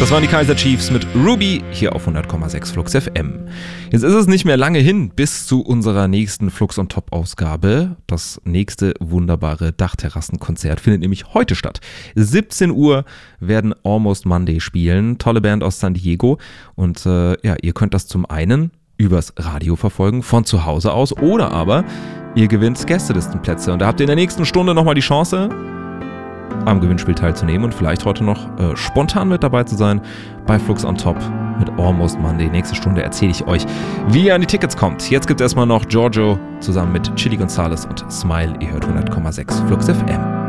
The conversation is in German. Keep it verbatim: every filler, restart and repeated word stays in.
Das waren die Kaiser Chiefs mit Ruby hier auf hundert Komma sechs Flux F M. Jetzt ist es nicht mehr lange hin bis zu unserer nächsten Flux on Top Ausgabe. Das nächste wunderbare Dachterrassenkonzert findet nämlich heute statt. siebzehn Uhr werden Almost Monday spielen. Tolle Band aus San Diego. Und äh, ja, ihr könnt das zum einen übers Radio verfolgen, von zu Hause aus, oder aber ihr gewinnt Gästelistenplätze. Und da habt ihr in der nächsten Stunde nochmal die Chance, am Gewinnspiel teilzunehmen und vielleicht heute noch äh, spontan mit dabei zu sein bei Flux on Top mit Almost Monday. Nächste Stunde erzähle ich euch, wie ihr an die Tickets kommt. Jetzt gibt es erstmal noch Giorgio zusammen mit Chili Gonzales und Smile. Ihr hört hundert Komma sechs Flux F M.